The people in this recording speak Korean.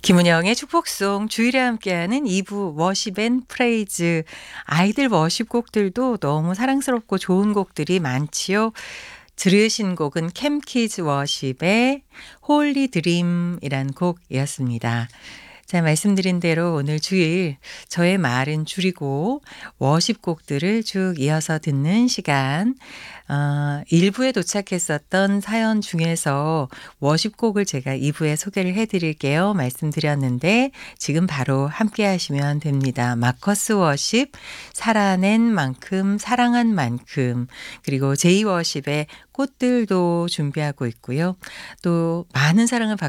김은영의 축복송 주일에 함께하는 2부 워십 앤 프레이즈. 아이들 워십 곡들도 너무 사랑스럽고 좋은 곡들이 많지요. 들으신 곡은 캠키즈 워십의 홀리 드림이란 곡이었습니다. 자, 말씀드린 대로 오늘 주일 저의 말은 줄이고 워십 곡들을 쭉 이어서 듣는 시간. 일부에 도착했었던 사연 중에서 워십곡을 제가 2부에 소개를 해 드릴게요. 말씀드렸는데 지금 바로 함께 하시면 됩니다. 마커스 워십, 살아낸 만큼 사랑한 만큼, 그리고 제이 워십의 꽃들도 준비하고 있고요. 또 많은 사랑을 받고